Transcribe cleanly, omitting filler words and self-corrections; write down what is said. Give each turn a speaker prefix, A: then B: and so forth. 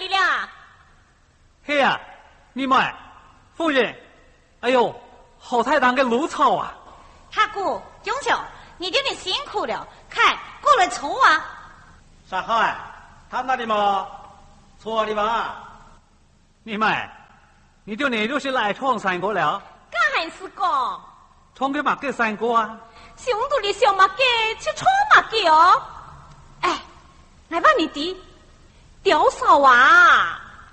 A: 你俩。
B: 嘿呀，你们夫人，哎呦，好太大个芦草啊！
A: 大姑、兄兄，你今天辛苦了，快过来抽啊！
C: 上海，他那里嘛，错的嘛。
B: 你们，你就你就是来闯三国了？
A: 干还是讲？
B: 闯个嘛个三国啊？
A: 兄弟的小马给去闯马给哦。哎，来吧，你弟，刁嫂啊！